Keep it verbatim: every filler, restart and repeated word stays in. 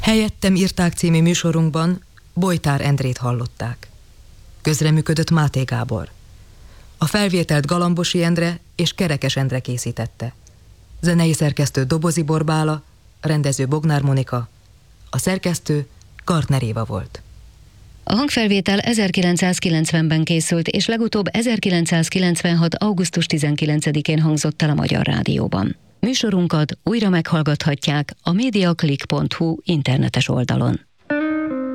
Helyettem írták című műsorunkban Bojtár Endrét hallották. Közreműködött Máté Gábor. A felvételt Galambosi Endre és Kerekes Endre készítette. Zenei szerkesztő Dobozi Borbála, rendező Bognár Monika, a szerkesztő Kartner Éva volt. A hangfelvétel ezerkilencszázkilencvenben készült, és legutóbb ezerkilencszázkilencvenhat. augusztus tizenkilencedikén hangzott el a Magyar Rádióban. Műsorunkat újra meghallgathatják a mediaclick pont hu internetes oldalon.